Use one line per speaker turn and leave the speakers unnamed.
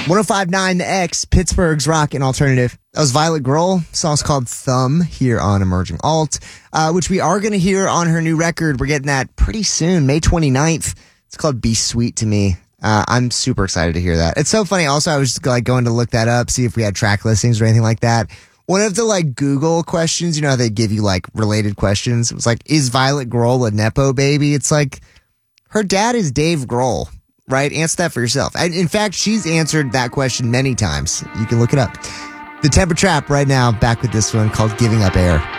105.9 The X, Pittsburgh's rock and alternative. That was Violet Grohl. Song's called Thumb here on Emerging Alt, which we are going to hear on her new record. We're getting that pretty soon, May 29th. It's called Be Sweet to Me. I'm super excited to hear that. It's so funny. Also, I was like going to look that up, see if we had track listings or anything like that. One of the like Google questions, you know how they give you like related questions? It was like, is Violet Grohl a Nepo baby? It's like, her dad is Dave Grohl. Right? Answer that for yourself. And in fact, she's answered that question many times. You can look it up. The Temper Trap right now, back with this one called Giving Up Air.